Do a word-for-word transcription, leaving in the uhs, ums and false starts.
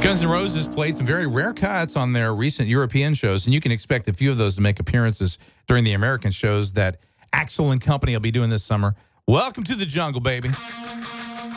Guns N' Roses played some very rare cuts on their recent European shows, and you can expect a few of those to make appearances during the American shows that Axl and company will be doing this summer. Welcome to the jungle, baby.